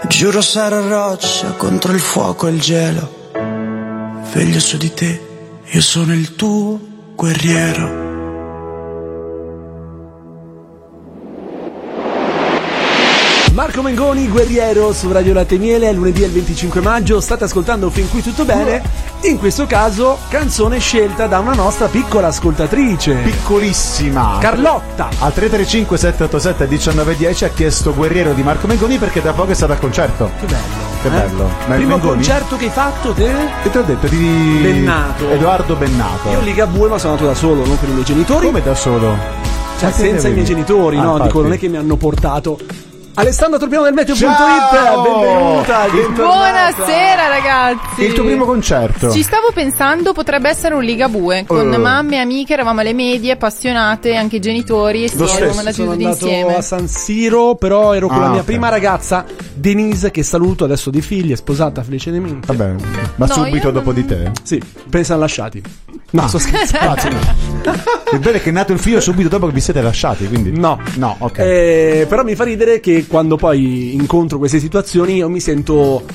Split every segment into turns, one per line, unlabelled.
Giuro sarò roccia contro il fuoco e il gelo. Veglio su di te, io sono il tuo guerriero.
Marco Mengoni, Guerriero, su Radio Latte e Miele, è lunedì il 25 maggio, state ascoltando Fin qui tutto bene, in questo caso canzone scelta da una nostra piccola ascoltatrice.
Piccolissima.
Carlotta.
Al 335 787 1910 ha chiesto Guerriero di Marco Mengoni perché da poco è stato al concerto.
Che bello.
Che bello. Ma
Primo
Mengoni?
concerto che hai fatto te?
E ti ho detto di
Bennato.
Edoardo Bennato.
Io Ligabue ma sono andato da solo, non con i miei genitori.
Come da solo?
Cioè senza i miei genitori, no?
Infatti.
Dico, non è che mi hanno portato. Alessandra Tropiano del Meteo.it,
Ciao!
benvenuta.
Buonasera ragazzi.
Il tuo primo concerto?
Ci stavo pensando, potrebbe essere un Ligabue. Con mamme e amiche, eravamo alle medie, appassionate, anche i genitori, e sì, eravamo andati
sono
tutti
andato
insieme.
a San Siro, però ero con la mia
ok.
prima ragazza, Denise, che saluto, adesso di figli, è sposata felicemente.
Vabbè, ma
No,
subito
io
dopo di te?
Sì, pensano lasciati. No, sto scherzando.
Il bello è che è nato il figlio subito dopo che vi siete lasciati, quindi...
No,
ok.
però mi fa ridere che quando poi incontro queste situazioni io mi sento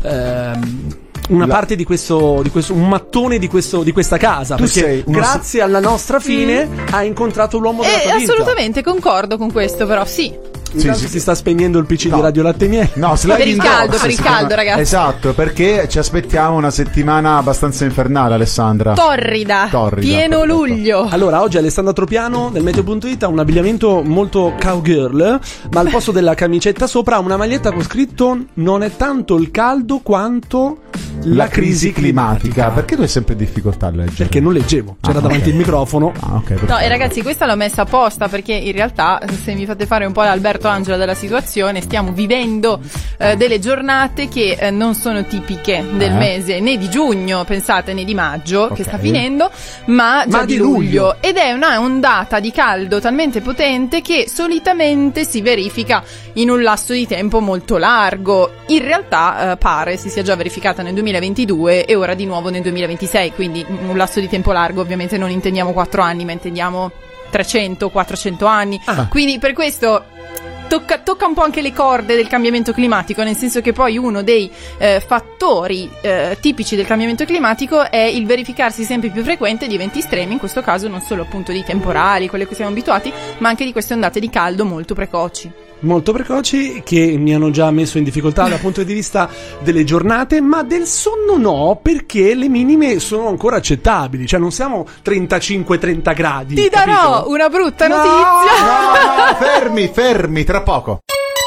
una parte di questo, un mattone di questa casa,
Tu
perché
sei uno
grazie alla nostra fine hai incontrato l'uomo della tua vita.
Assolutamente, concordo con questo, però sì.
Intanto si sta spegnendo il PC di Radio Latte e Miele.
No,
Per il caldo, ragazzi.
Esatto, perché ci aspettiamo una settimana abbastanza infernale, Alessandra.
Torrida. Pieno
perfetto.
luglio.
Allora, oggi Alessandra Tropiano del Meteo.it ha un abbigliamento molto cowgirl, ma al posto della camicetta sopra ha una maglietta con scritto: non è tanto il caldo quanto la crisi climatica.
Perché tu hai sempre difficoltà a leggere?
Perché non leggevo, c'era davanti il microfono.
Ah, ok.
No, e ragazzi, questa l'ho messa apposta perché in realtà, se mi fate fare un po' l'Alberto Angela della situazione, stiamo vivendo delle giornate che non sono tipiche del mese né di giugno, pensate, né di maggio, che sta finendo, ma già di luglio. Ed è una ondata di caldo talmente potente che solitamente si verifica in un lasso di tempo molto largo. In realtà pare si sia già verificata nel 2022 e ora di nuovo nel 2026, quindi un lasso di tempo largo ovviamente non intendiamo 4 anni, ma intendiamo 300-400 anni. Quindi per questo tocca un po' anche le corde del cambiamento climatico, nel senso che poi uno dei fattori tipici del cambiamento climatico è il verificarsi sempre più frequente di eventi estremi, in questo caso non solo appunto di temporali, quelle che siamo abituati, ma anche di queste ondate di caldo molto precoci.
Molto precoci, che mi hanno già messo in difficoltà dal punto di vista delle giornate, ma del sonno no, perché le minime sono ancora accettabili, cioè non siamo 35-30 gradi.
Ti darò
capito?
una brutta
No,
notizia.
No, fermi, tra poco.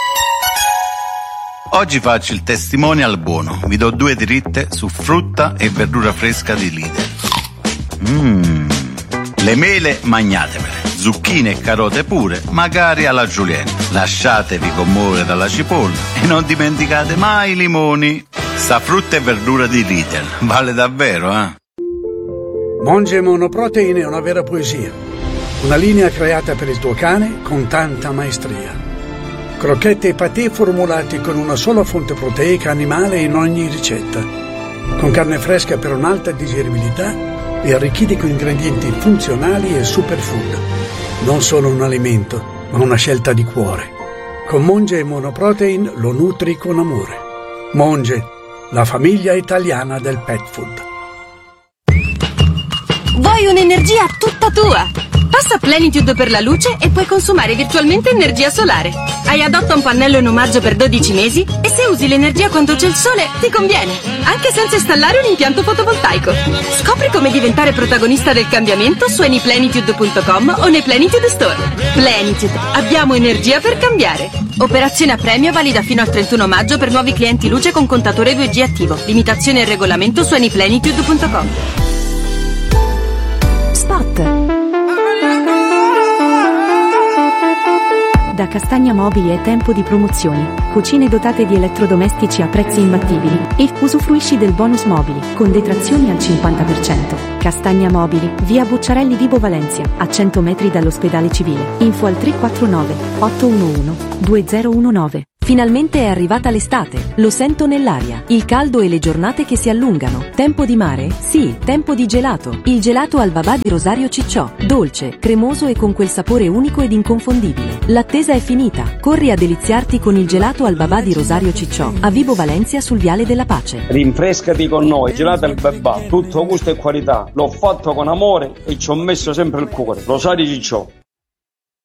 Oggi faccio il testimonial buono. Vi do 2 dritte su frutta e verdura fresca di Lidl. Le mele magnatemele, zucchine e carote pure, magari alla julienne. Lasciatevi commuovere dalla cipolla e non dimenticate mai i limoni. Sta frutta e verdura di Lidl vale davvero, eh?
Monge Monoprotein è una vera poesia. Una linea creata per il tuo cane con tanta maestria. Crocchette e patè formulati con una sola fonte proteica animale in ogni ricetta. Con carne fresca per un'alta digeribilità e arricchiti con ingredienti funzionali e superfood. Non solo un alimento, ma una scelta di cuore. Con Monge Monoprotein lo nutri con amore. Monge, la famiglia italiana del pet food.
Vuoi un'energia tutta tua? Passa Plenitude per la luce e puoi consumare virtualmente energia solare. Hai adotta un pannello in omaggio per 12 mesi e se usi l'energia quando c'è il sole ti conviene, anche senza installare un impianto fotovoltaico. Scopri come diventare protagonista del cambiamento su anyplenitude.com o nei Plenitude Store. Plenitude, abbiamo energia per cambiare. Operazione a premio valida fino al 31 maggio per nuovi clienti luce con contatore 2G attivo. Limitazione e regolamento su anyplenitude.com.
Spot. Da Castagna Mobili è tempo di promozioni. Cucine dotate di elettrodomestici a prezzi imbattibili e usufruisci del bonus mobili con detrazioni al 50%. Castagna Mobili, via Bucciarelli Vibo Valencia, a 100 metri dall'ospedale civile. Info al 349 811 2019. Finalmente è arrivata l'estate, lo sento nell'aria, il caldo e le giornate che si allungano. Tempo di mare? Sì, tempo di gelato. Il gelato al babà di Rosario Cicciò, dolce, cremoso e con quel sapore unico ed inconfondibile. L'attesa è finita, corri a deliziarti con il gelato al babà di Rosario Cicciò, a Vibo Valencia sul Viale della Pace.
Rinfrescati con noi, gelato al babà, tutto gusto e qualità. L'ho fatto con amore e ci ho messo sempre il cuore. Rosario Cicciò,